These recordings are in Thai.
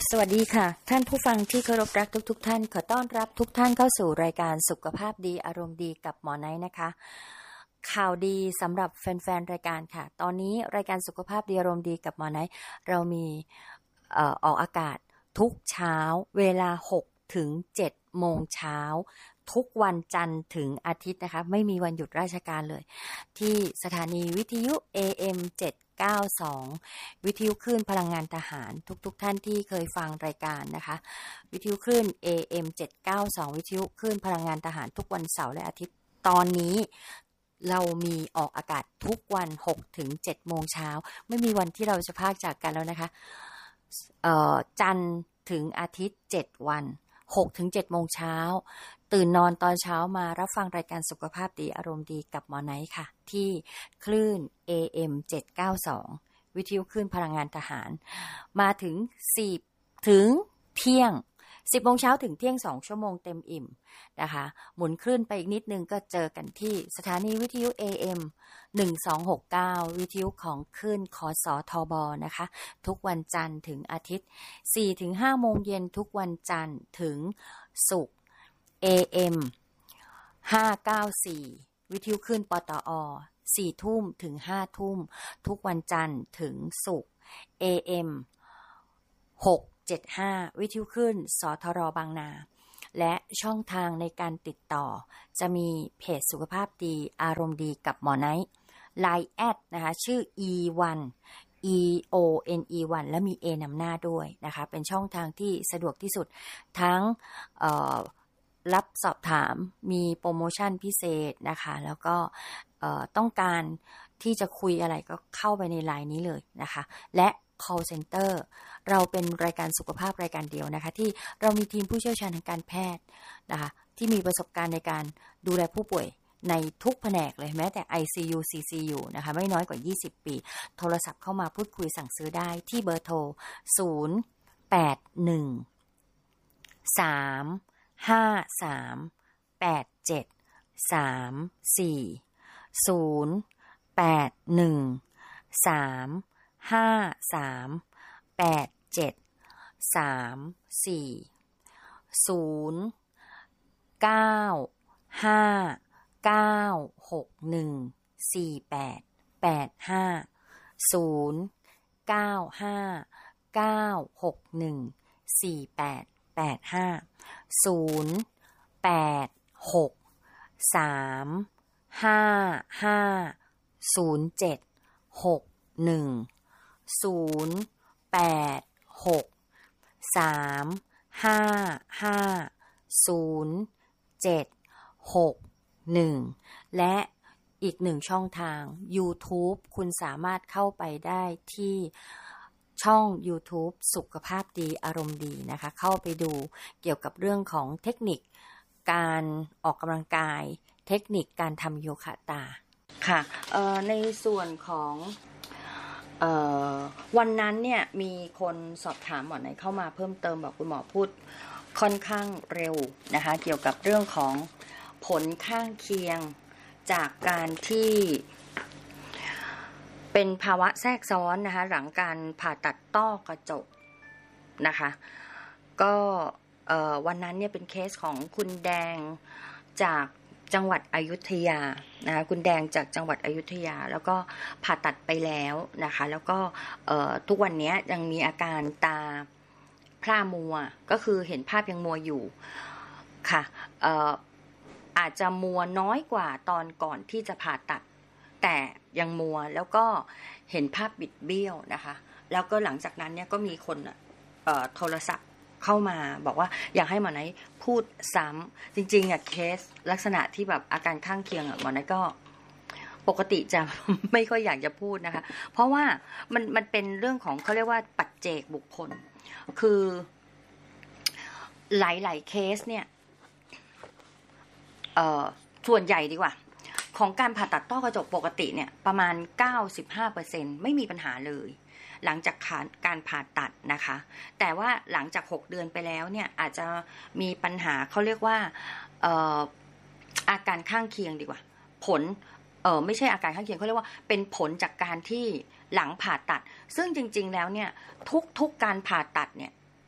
สวัสดีค่ะท่านผู้ฟังที่เคารพรักทุกท่านขอต้อนรับทุกท่านเข้าสู่รายการสุขภาพดีอารมณ์ดีกับหมอไนท์นะคะข่าวดีสำหรับแฟนๆรายการค่ะตอนนี้รายการสุขภาพดีอารมณ์ดีกับหมอไนท์เรามีออกอากาศทุกเช้าเวลา6 ถึง 7 โมงเช้าทุกวันจันทร์ถึงอาทิตย์นะคะไม่มีวันหยุดราชการเลยที่สถานีวิทยุ AM 792วิทยุคลื่นพลังงานทหารทุกท่านที่เคยฟังรายการนะคะวิทยุคลื่น AM 792วิทยุคลื่นพลังงานทหารทุกวันเสาร์และอาทิตย์ตอนนี้เรามีออกอากาศทุกวัน6 ถึง 7 โมงเช้าไม่มีวันที่เราจะพากจากกันแล้วนะคะจันทร์ถึงอาทิตย์7 วัน6 ถึง 7 โมงเช้าตื่นนอนตอนเช้ามารับฟังรายการสุขภาพดีอารมณ์ดีกับหมอไนท์ค่ะที่คลื่น AM 792วิทยุคลื่นพลังงานทหารมาถึง10 ถึงเที่ยง10 โมงเช้าถึงเที่ยง2 ชั่วโมงเต็มอิ่มนะคะหมุนคลื่นไปอีกนิดนึงก็เจอกันที่สถานีวิทยุ AM 1269วิทยุของคลื่นคสทบนะคะทุกวันจันทร์ถึงอาทิตย์ 4 ถึง 5 โมงเย็นทุกวันจันทร์ถึงศุกร์ AM 594วิทยุคลื่นปตอ4 ทุ่มถึง 5 ทุ่มทุกวันจันทร์ถึงศุกร์ AM 675วิทยุคลื่นสทรบางนาและช่องทางในการติดต่อจะมีเพจสุขภาพดีอารมณ์ดีกับหมอไนท์ LINE แอดนะคะชื่อ E1 EONE1 และมี A นำหน้าด้วยนะคะเป็นช่องทางที่สะดวกที่สุดทั้งรับสอบถามมีโปรโมชั่นพิเศษนะคะแล้วก็ต้องการที่จะคุยอะไรก็เข้าไปใน LINE นี้เลยนะคะและ call center เราเป็นรายการสุขภาพรายการเดียวนะคะที่เรามีทีมผู้เชี่ยวชาญทางการแพทย์นะคะที่มีประสบการณ์ในการดูแลผู้ป่วยในทุกแผนกเลยแม้แต่ ICU CCU นะคะไม่น้อยกว่า20 ปีโทรศัพท์เข้ามาพูดคุยสั่งซื้อได้ที่เบอร์โทรและอีกหนึ่งช่องทาง YouTube คุณสามารถเข้าไปได้ที่ช่อง YouTube สุขภาพดีอารมณ์ดีนะคะเข้าไปดูเกี่ยวกับเรื่องของเทคนิคการออกกำลังกายเทคนิคการทำโยคะตาค่ะในส่วนของวันนั้นเนี่ยมีคนสอบถามหมอไหนเข้ามาเพิ่มเติมบอกคุณหมอพูดค่อนข้างเร็วนะคะเกี่ยวกับเรื่องของผลข้างเคียงจากการที่เป็นภาวะแทรกซ้อนนะคะหลังการผ่าตัดต้อกระจกนะคะก็วันนั้นเนี่ยเป็นเคสของคุณแดงจากจังหวัดอยุธยานะคะคุณแดงจากจังหวัดอยุธยาแล้วก็ผ่าตัดไปแล้วนะคะแล้วก็ทุกวันนี้ยังมีอาการตาพร่ามัวก็คือเห็นภาพยังมัวอยู่ค่ะอาจจะมัวน้อยกว่าตอนก่อนที่จะผ่าตัดแต่ยังมัวแล้วก็เห็นภาพบิดเบี้ยวนะคะแล้วก็หลังจากนั้นเนี่ยก็มีคนโทรศัพท์เข้ามาบอกว่าอยากให้หมอไนท์พูดซ้ำจริงๆเคสลักษณะที่แบบอาการข้างเคียงหมอไนท์ก็ปกติจะ ไม่ค่อยอยากจะพูดนะคะเพราะว่ามันเป็นเรื่องของเขาเรียกว่าปัจเจกบุคคลคือหลายๆเคสเนี่ยส่วนใหญ่ดีกว่าของการผ่าตัดต้อกระจกปกติเนี่ยประมาณ 95% ไม่มีปัญหาเลยหลังจากการผ่าตัดนะคะแต่ว่าหลังจาก6 เดือนไปแล้วเนี่ยอาจจะมีปัญหาเขาเรียกว่าอาการข้างเคียงดีกว่าผลไม่ใช่อาการข้างเคียงเขาเรียกว่าเป็นผลจากการที่หลังผ่าตัดซึ่งจริงๆแล้วเนี่ยทุกการผ่าตัดเนี่ย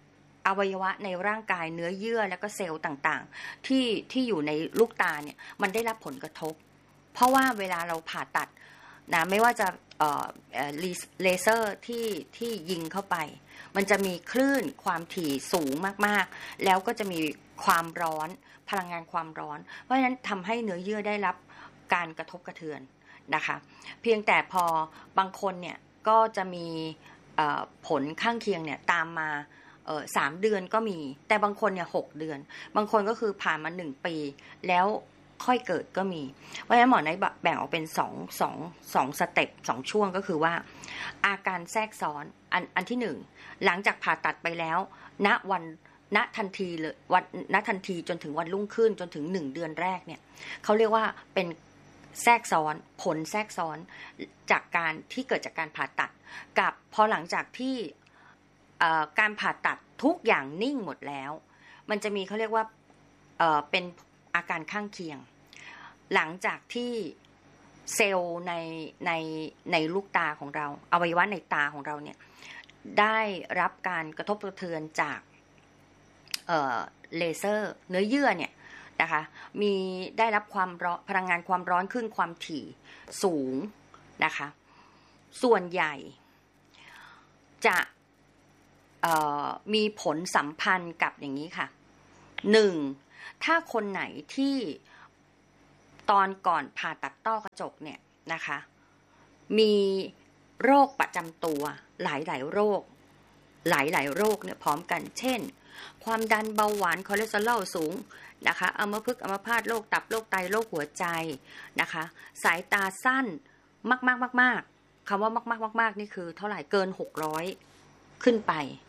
อวัยวะในร่างกายเนื้อเยื่อและก็เซลล์ต่างๆที่อยู่ในลูกตาเนี่ยมันได้รับผลกระทบเพราะว่าเวลาเราผ่าตัดนะไม่ว่าจะเลเซอร์ที่ยิงเข้าไปมันจะมีคลื่นความถี่สูงมากๆแล้วก็จะมีความร้อนพลังงานความร้อนเพราะฉะนั้นทำให้เนื้อเยื่อได้รับการกระทบกระเทือนนะคะเพียงแต่พอบางคนเนี่ยก็จะมีผลข้างเคียงเนี่ยตามมา3 เดือนก็มีแต่บางคนเนี่ย6 เดือนบางคนก็คือผ่านมา1 ปีแล้วค่อยเกิดก็มีเพราะฉะนั้นหมอไนท์แบ่งออกเป็น2สเต็ป2ช่วงก็คือว่าอาการแทรกซ้อนอันที่1หลังจากผ่าตัดไปแล้วณทันทีเลยณทันทีจนถึงวันรุ่งขึ้นจนถึง1 เดือนแรกเนี่ยเขาเรียกว่าเป็นแทรกซ้อนผลแทรกซ้อนจากการที่เกิดจากการผ่าตัดกับพอหลังจากที่การผ่าตัดทุกอย่างนิ่งหมดแล้วมันจะมีเขาเรียกว่าเป็นอาการข้างเคียงหลังจากที่เซลล์ในลูกตาของเราอวัยวะในตาของเราเนี่ยได้รับการกระทบกระเทือนจากเลเซอร์เนื้อเยื่อเนี่ยนะคะมีได้รับความร้อนพลังงานความร้อนขึ้นความถี่สูงนะคะส่วนใหญ่จะมีผลสัมพันธ์กับอย่างนี้ค่ะ1ถ้าคนไหนที่ตอนก่อนผ่าตัดต้อกระจกเนี่ยนะคะมีโรคประจำตัวหลายโรคโรคเนี่ยพร้อมกันเช่นความดันเบาหวานคอเลสเตอรอลสูงนะคะอัมพฤกษ์อัมพาตโรคตับโรคไตโรคหัวใจนะคะสายตาสั้นมากคำว่ามากนี่คือเท่าไหร่เกิน600ขึ้นไป